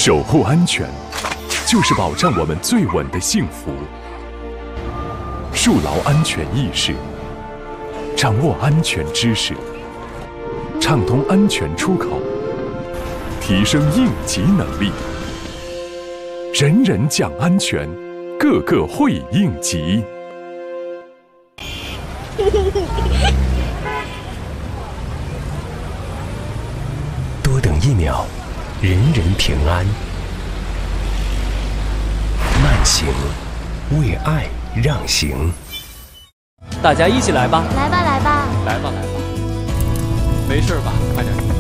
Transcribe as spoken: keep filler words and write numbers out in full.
守护安全，就是保障我们最稳的幸福。树牢安全意识，掌握安全知识，畅通安全出口，提升应急能力。人人讲安全，个个会应急。 多等一秒，人人平安。慢行，为爱让行。 大家一起来吧！ 来吧，来吧， 来吧，来吧！没事吧？快点。